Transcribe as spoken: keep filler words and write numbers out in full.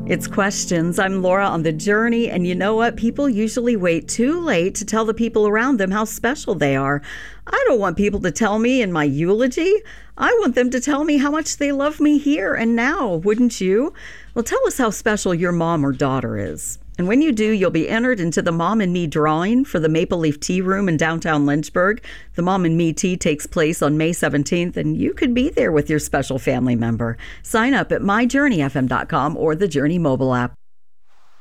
It's Questions. I'm Laura on The Journey, and you know what? People usually wait too late to tell the people around them how special they are. I don't want people to tell me in my eulogy. I want them to tell me how much they love me here and now, wouldn't you? Well, tell us how special your mom or daughter is. And when you do, you'll be entered into the Mom and Me drawing for the Maple Leaf Tea Room in downtown Lynchburg. The Mom and Me Tea takes place on May seventeenth, and you could be there with your special family member. Sign up at my journey f m dot com or the Journey mobile app.